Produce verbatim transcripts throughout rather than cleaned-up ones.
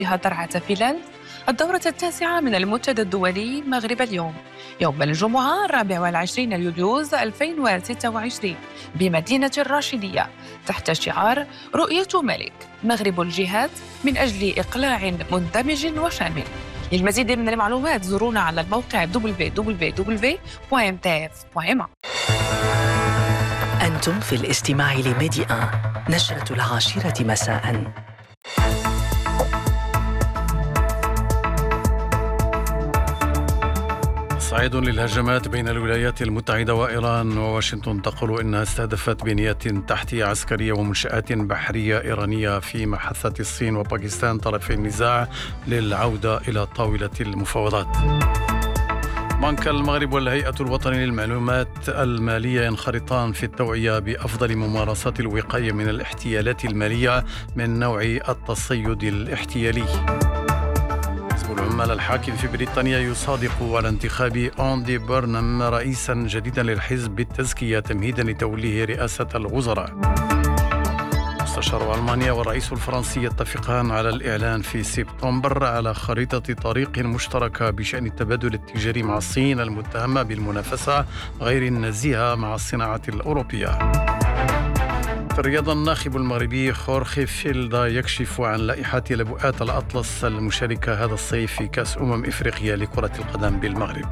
درعا فنلند الدورة التاسعة من المنتدى الدولي مغرب اليوم يوم الجمعة الرابع والعشرين يوليوز ألفين وستة وعشرين بمدينة الراشدية تحت شعار رؤية ملك مغرب الجهات من أجل إقلاع مندمج وشامل. للمزيد من المعلومات زورونا على الموقع دبليو دبليو دبليو دوت ام تي اف دوت ام. أنتم في الاستماع لميدي آن نشرة العاشرة مساءً. صعيد للهجمات بين الولايات المتحدة وإيران، وواشنطن تقول إنها استهدفت بنية تحتية عسكرية ومنشآت بحرية إيرانية، فيما حثت الصين وباكستان طرفي النزاع للعودة إلى طاولة المفاوضات. بنك المغرب والهيئة الوطنية للمعلومات المالية ينخرطان في التوعية بأفضل ممارسات الوقاية من الاحتيالات المالية من نوع التصيد الاحتيالي. حزب العمال الحاكم في بريطانيا يصادق على انتخاب أندي بيرنهام رئيسا جديدا للحزب بالتزكية تمهيدا لتوليه رئاسة الوزراء. مستشار ألمانيا والرئيس الفرنسي يتفقان على الإعلان في سبتمبر على خريطة طريق مشتركة بشأن التبادل التجاري مع الصين المتهمة بالمنافسة غير النزيهة مع الصناعة الأوروبية. في الرياضة، الناخب المغربي خورخي فيلدا يكشف عن لائحة لبؤات الأطلس المشاركة هذا الصيف في كأس أمم إفريقيا لكرة القدم بالمغرب.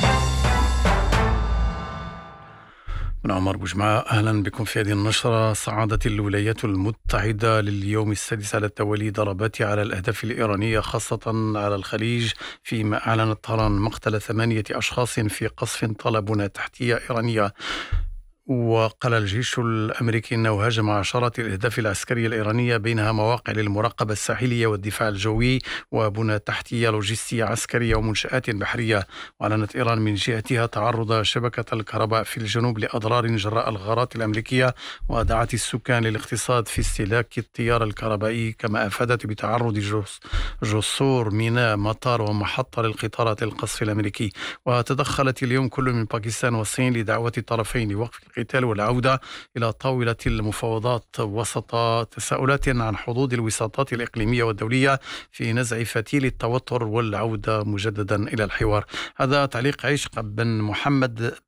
من عمر بوجمعة، أهلا بكم في هذه النشرة. صعدت الولايات المتحدة لليوم السادس على التوالي ضرباتها على الأهداف الإيرانية خاصة على الخليج، فيما أعلنت طهران مقتل ثمانية أشخاص في قصف طال بنى تحتية إيرانية. وقال الجيش الأمريكي أنه هاجم عشرات الأهداف العسكرية الإيرانية بينها مواقع للمراقبة الساحلية والدفاع الجوي وبنى تحتية لوجستية عسكرية ومنشآت بحرية. وأعلنت إيران من جهتها تعرض شبكة الكهرباء في الجنوب لأضرار جراء الغارات الأمريكية، ودعت السكان للاقتصاد في استهلاك التيار الكهربائي، كما أفادت بتعرض جسور ميناء مطار ومحطة للقطارات القصف الأمريكي. وتدخلت اليوم كل من باكستان والصين لدعوة الطرفين لوقف القتال والعودة إلى طاولة المفاوضات وسط تساؤلات عن حظوظ الوساطات الإقليمية والدولية في نزع فتيل التوتر والعودة مجددا إلى الحوار. هذا تعليق عشق بن محمد